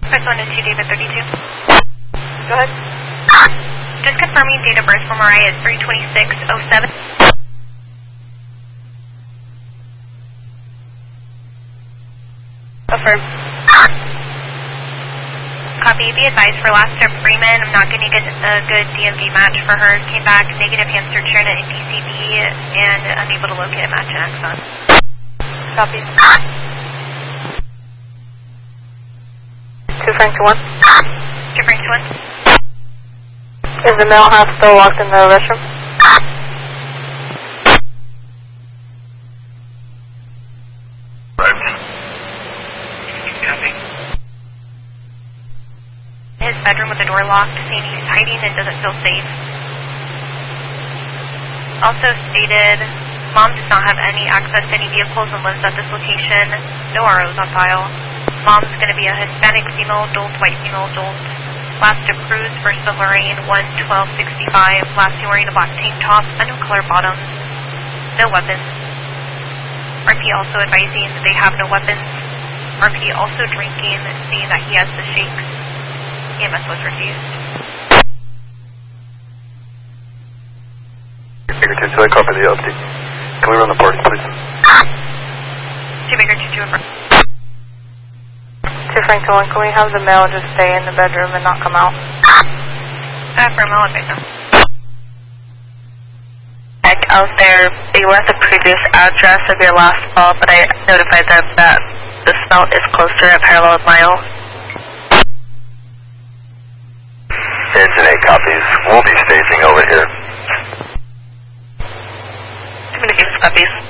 Press 1 to David 32. Go ahead. Just confirming date of birth for Mariah is 3/26/07. Affirm. Copy. Be advised for last trip Freeman. I'm not going to get a good DMV match for her. Came back negative hamster churn in DCB and unable to locate a match in Axon. Copy. 2 Frank to 1. 2 Frank to 1. Is the male half still locked in the restroom? Copy. His bedroom with the door locked, saying he's hiding and doesn't feel safe. Also stated, Mom does not have any access to any vehicles and lives at this location. No ROs on file. Mom's going to be a Hispanic female adult, white female adult. Last to cruise, first of Lorraine, 1/12/65. Last seen wearing a black tank top, unknown color bottoms. No weapons. RP also advising that they have no weapons. RP also drinking, saying that he has the shakes. EMS was refused. Baker 2, I copy the update. Can we run the party, please? 2 Baker 2 affirm. 2 Frank to 1, can we have the male just stay in the bedroom and not come out? Affirm, I'll advise them. Out there, they were at the previous address of your last call, but I notified them that the smell is closer at parallel mile. Engine 8 copies. We'll be staging over here. Communications copies.